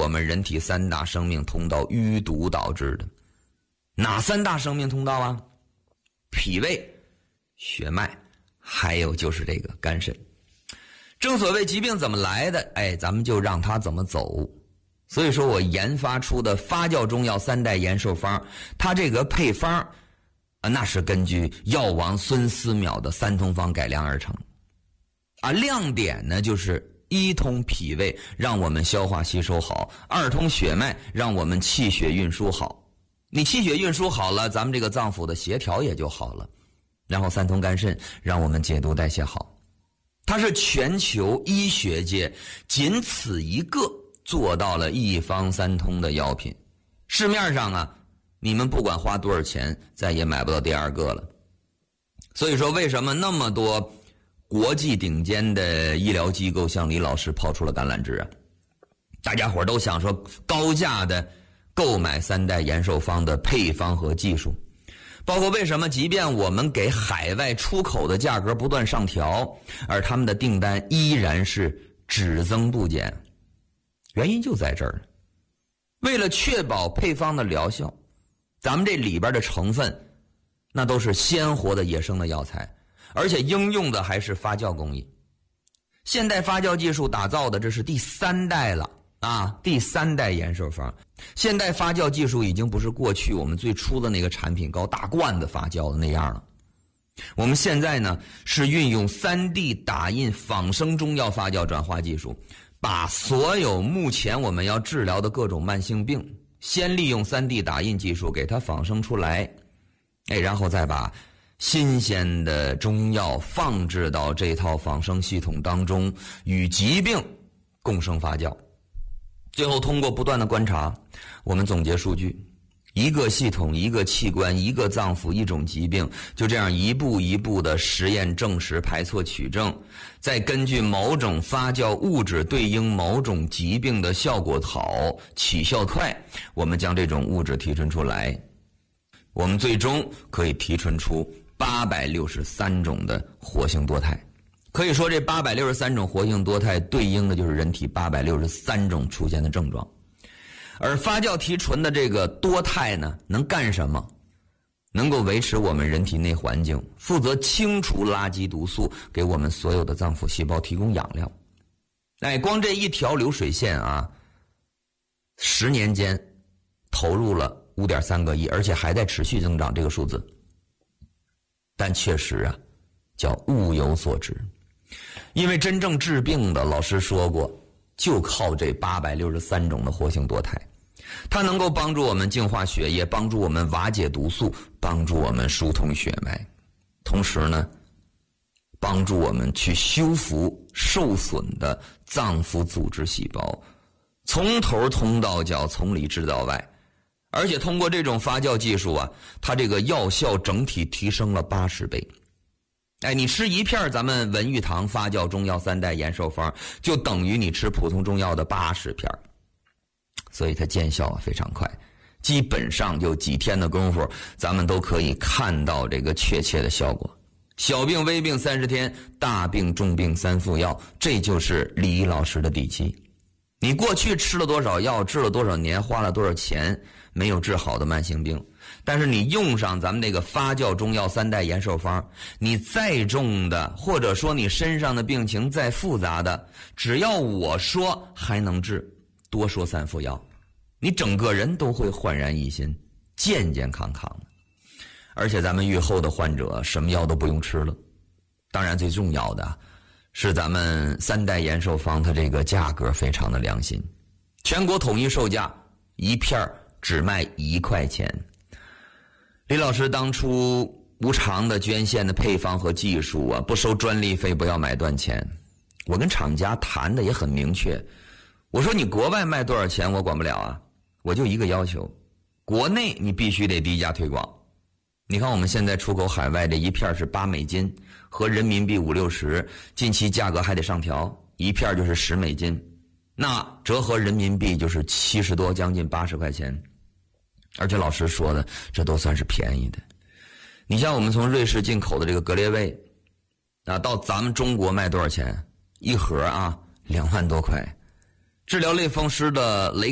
我们人体3大生命通道淤堵导致的。哪3大生命通道啊？脾胃、血脉，还有就是这个肝肾。正所谓疾病怎么来的，咱们就让它怎么走。所以说我研发出的发酵中药3代延寿方，它这个配方那是根据药王孙思邈的3通方改良而成。亮点呢就是1通脾胃，让我们消化吸收好；2通血脉，让我们气血运输好。你气血运输好了，咱们这个脏腑的协调也就好了。然后3通肝肾，让我们解毒代谢好。它是全球医学界仅此一个做到了1方3通的药品。市面上你们不管花多少钱，再也买不到第2个了。所以说为什么那么多国际顶尖的医疗机构向李老师抛出了橄榄枝啊？大家伙都想说高价的购买3代延寿方的配方和技术，包括为什么即便我们给海外出口的价格不断上调，而他们的订单依然是只增不减。原因就在这儿。为了确保配方的疗效，咱们这里边的成分那都是鲜活的野生的药材，而且应用的还是发酵工艺。现代发酵技术打造的这是第3代了第3代延寿方。现代发酵技术已经不是过去我们最初的那个产品高大罐子发酵的那样了。我们现在呢是运用 3D 打印仿生中药发酵转化技术，把所有目前我们要治疗的各种慢性病，先利用 3D 打印技术给它仿生出来，然后再把新鲜的中药放置到这套仿生系统当中，与疾病共生发酵。最后通过不断的观察，我们总结数据，一个系统、一个器官、一个脏腑、一种疾病，就这样一步一步的实验证实、排错取证，再根据某种发酵物质对应某种疾病的效果好、起效快，我们将这种物质提纯出来，我们最终可以提纯出863种的活性多肽。可以说这863种活性多肽对应的就是人体863种出现的症状。而发酵提纯的这个多肽呢，能干什么？能够维持我们人体内环境，负责清除垃圾毒素，给我们所有的脏腑细胞提供养料。光这一条流水线10年间投入了5.3个亿，而且还在持续增长这个数字。但确实叫物有所值。因为真正治病的，老师说过，就靠这863种的活性多肽。它能够帮助我们净化血液，帮助我们瓦解毒素，帮助我们疏通血脉，同时呢帮助我们去修复受损的脏腑组织细胞，从头通到脚，从里治到外。而且通过这种发酵技术它这个药效整体提升了80倍。你吃一片咱们文玉堂发酵中药3代延寿方，就等于你吃普通中药的80片。所以它见效非常快，基本上就几天的功夫，咱们都可以看到这个确切的效果。小病微病30天，大病重病3副药，这就是李老师的底气。你过去吃了多少药，治了多少年，花了多少钱，没有治好的慢性病，但是你用上咱们那个发酵中药3代延寿方，你再重的，或者说你身上的病情再复杂的，只要我说还能治，多说3副药，你整个人都会焕然一新，健健康康的。而且咱们愈后的患者什么药都不用吃了。当然最重要的是咱们3代延寿方，它这个价格非常的良心，全国统一售价一片只卖1块钱。李老师当初无偿的捐献的配方和技术不收专利费，不要买断钱。我跟厂家谈的也很明确，我说你国外卖多少钱我管不了我就一个要求，国内你必须得低价推广。你看我们现在出口海外这一片是8美金，和人民币50、60，近期价格还得上调，一片就是10美金，那折合人民币就是70多，将近80块钱。而且老师说的，这都算是便宜的。你像我们从瑞士进口的这个格列卫到咱们中国卖多少钱？一盒2万多块。治疗类风湿的雷